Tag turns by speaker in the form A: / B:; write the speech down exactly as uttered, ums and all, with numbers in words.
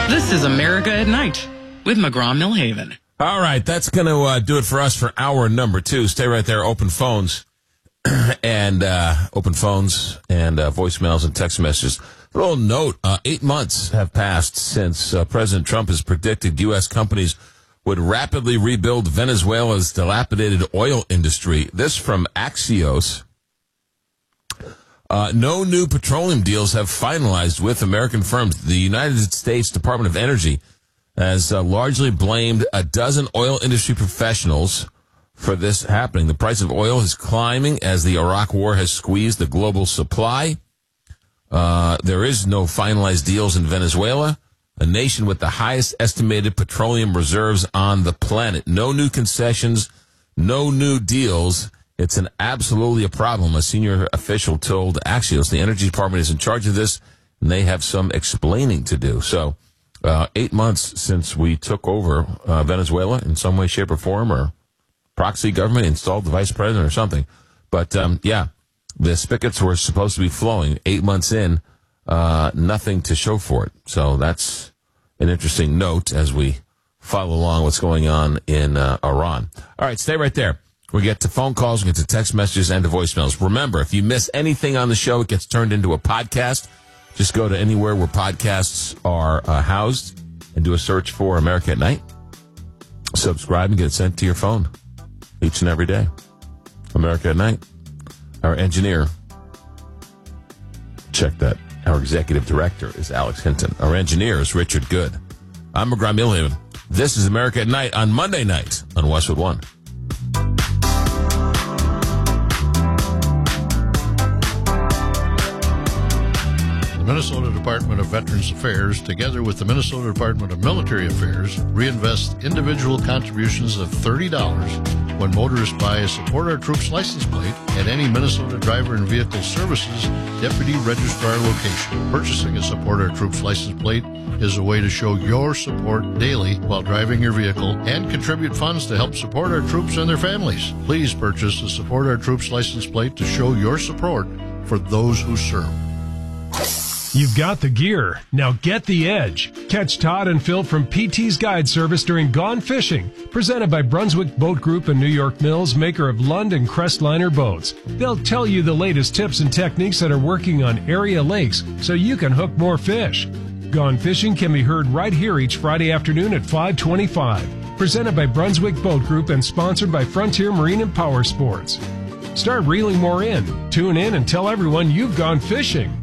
A: This is America at Night with McGraw-Millhaven.
B: All right, that's going to uh, do it for us for hour number two. Stay right there, open phones and uh, open phones and uh, voicemails and text messages. A little note, uh, eight months have passed since uh, President Trump has predicted U S companies would rapidly rebuild Venezuela's dilapidated oil industry. This from Axios. Uh, no new petroleum deals have finalized with American firms. The United States Department of Energy has uh, largely blamed a dozen oil industry professionals for this happening. The price of oil is climbing as the Iraq war has squeezed the global supply. Uh, there is no finalized deals in Venezuela, a nation with the highest estimated petroleum reserves on the planet. No new concessions, no new deals. It's an absolutely a problem, a senior official told Axios. The Energy Department is in charge of this, and they have some explaining to do. So, uh, eight months since we took over uh, Venezuela in some way, shape, or form, or proxy government installed the vice president or something. But, um, yeah, the spigots were supposed to be flowing. Eight months in, uh, nothing to show for it. So that's an interesting note as we follow along what's going on in uh, Iran. All right, stay right there. We get to phone calls, we get to text messages, and to voicemails. Remember, if you miss anything on the show, it gets turned into a podcast. Just go to anywhere where podcasts are uh, housed and do a search for America at Night. Subscribe and get it sent to your phone each and every day. America at Night. Our engineer, check that. Our executive director is Alex Hinton. Our engineer is Richard Good. I'm McGraw-Millhaven. This is America at Night on Monday night on Westwood One.
C: The Minnesota Department of Veterans Affairs, together with the Minnesota Department of Military Affairs, reinvest individual contributions of thirty dollars when motorists buy a Support Our Troops license plate at any Minnesota Driver and Vehicle Services Deputy Registrar location. Purchasing a Support Our Troops license plate is a way to show your support daily while driving your vehicle and contribute funds to help support our troops and their families. Please purchase a Support Our Troops license plate to show your support for those who serve.
D: You've got the gear. Now get the edge. Catch Todd and Phil from P T's Guide Service during Gone Fishing, presented by Brunswick Boat Group and New York Mills, maker of Lund and Crestliner boats. They'll tell you the latest tips and techniques that are working on area lakes so you can hook more fish. Gone Fishing can be heard right here each Friday afternoon at five twenty-five. Presented by Brunswick Boat Group and sponsored by Frontier Marine and Power Sports. Start reeling more in. Tune in and tell everyone you've gone fishing.